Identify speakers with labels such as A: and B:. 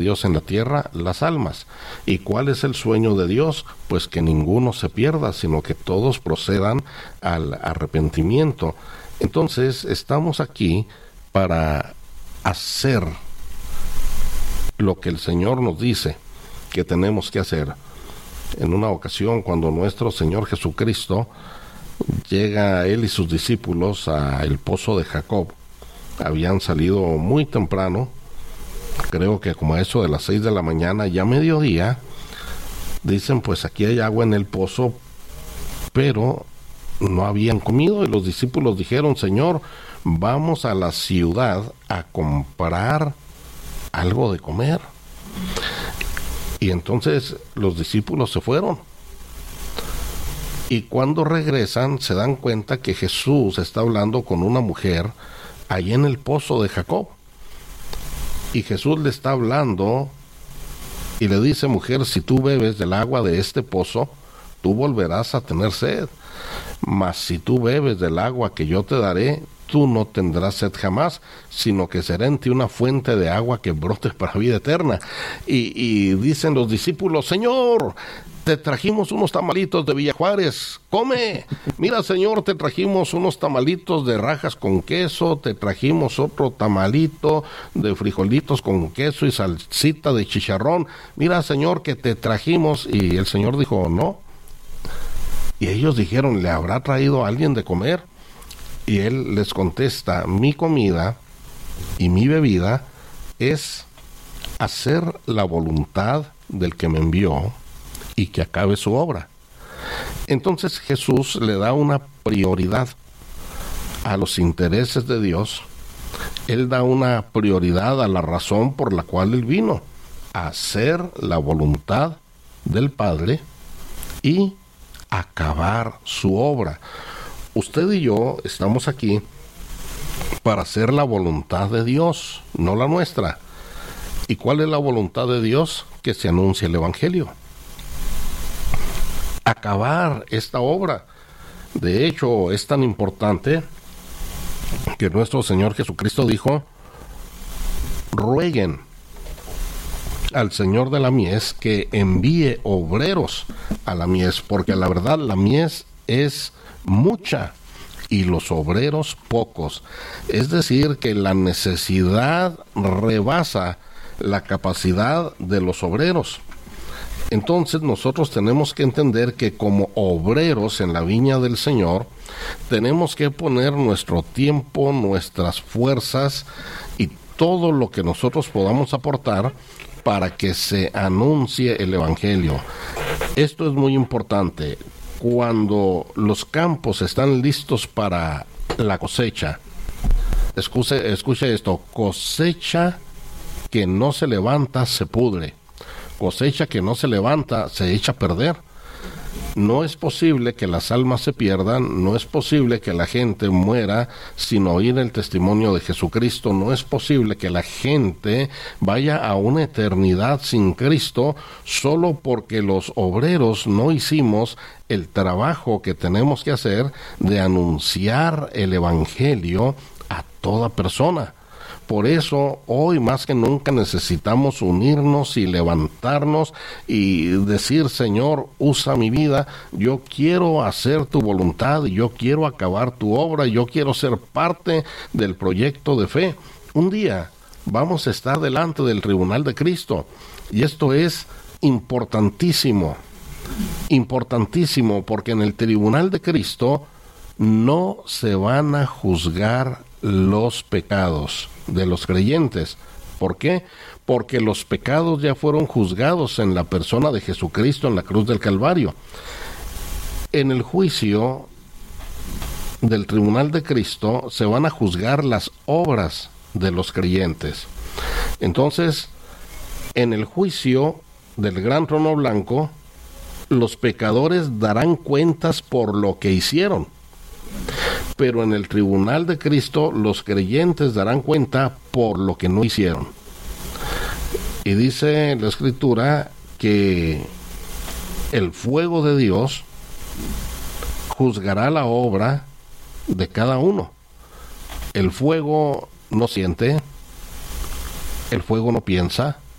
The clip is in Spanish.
A: Dios en la tierra, las almas. ¿Y cuál es el sueño de Dios? Pues que ninguno se pierda, sino que todos procedan al arrepentimiento. Entonces, estamos aquí para hacer lo que el Señor nos dice que tenemos que hacer. En una ocasión, cuando nuestro Señor Jesucristo llega él y sus discípulos al pozo de Jacob, habían salido muy temprano, creo que como a eso de las 6 de la mañana, ya mediodía. Dicen, pues aquí hay agua en el pozo, pero no habían comido, y los discípulos dijeron, Señor, vamos a la ciudad a comprar algo de comer. Y entonces los discípulos se fueron. Y cuando regresan se dan cuenta que Jesús está hablando con una mujer ahí en el pozo de Jacob. Y Jesús le está hablando y le dice, mujer, si tú bebes del agua de este pozo, tú volverás a tener sed. Mas si tú bebes del agua que yo te daré, tú no tendrás sed jamás, sino que será en ti una fuente de agua que brote para vida eterna. Y dicen los discípulos, Señor, te trajimos unos tamalitos de Villa Juárez, come. Mira, Señor, te trajimos unos tamalitos de rajas con queso, te trajimos otro tamalito de frijolitos con queso y salsita de chicharrón. Mira, Señor, que te trajimos. Y el Señor dijo, no. Y ellos dijeron, ¿le habrá traído a alguien de comer? Y él les contesta, mi comida y mi bebida es hacer la voluntad del que me envió y que acabe su obra. Entonces Jesús le da una prioridad a los intereses de Dios. Él da una prioridad a la razón por la cual él vino, a hacer la voluntad del Padre y acabar su obra. Usted y yo estamos aquí para hacer la voluntad de Dios, no la nuestra. ¿Y cuál es la voluntad de Dios? Que se anuncie el Evangelio. Acabar esta obra. De hecho, es tan importante que nuestro Señor Jesucristo dijo, rueguen al Señor de la mies que envíe obreros a la mies, porque la verdad la mies es mucha y los obreros pocos. Es decir, que la necesidad rebasa la capacidad de los obreros. Entonces nosotros tenemos que entender que como obreros en la viña del Señor, tenemos que poner nuestro tiempo, nuestras fuerzas y todo lo que nosotros podamos aportar para que se anuncie el Evangelio. Esto es muy importante. Cuando los campos están listos para la cosecha, escuche esto, cosecha que no se levanta se pudre, cosecha que no se levanta se echa a perder. No es posible que las almas se pierdan, no es posible que la gente muera sin oír el testimonio de Jesucristo, no es posible que la gente vaya a una eternidad sin Cristo solo porque los obreros no hicimos el trabajo que tenemos que hacer de anunciar el Evangelio a toda persona. Por eso, hoy más que nunca necesitamos unirnos y levantarnos y decir, Señor, usa mi vida, yo quiero hacer tu voluntad, yo quiero acabar tu obra, yo quiero ser parte del proyecto de fe. Un día vamos a estar delante del tribunal de Cristo, y esto es importantísimo, porque en el tribunal de Cristo no se van a juzgar los pecados de los creyentes. ¿Por qué? Porque los pecados ya fueron juzgados en la persona de Jesucristo en la cruz del Calvario. En el juicio del tribunal de Cristo se van a juzgar las obras de los creyentes. Entonces, en el juicio del gran trono blanco, los pecadores darán cuentas por lo que hicieron. Pero en el tribunal de Cristo los creyentes darán cuenta por lo que no hicieron. Y dice la Escritura que el fuego de Dios juzgará la obra de cada uno. El fuego no siente, el fuego no piensa,